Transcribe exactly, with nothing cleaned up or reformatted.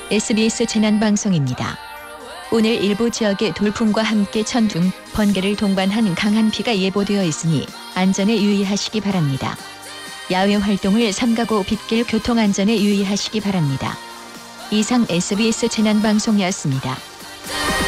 에스비에스 재난방송입니다. 오늘 일부 지역에 돌풍과 함께 천둥, 번개를 동반한 강한 비가 예보되어 있으니 안전에 유의하시기 바랍니다. 야외 활동을 삼가고 빗길 교통안전에 유의하시기 바랍니다. 이상 에스비에스 재난방송이었습니다.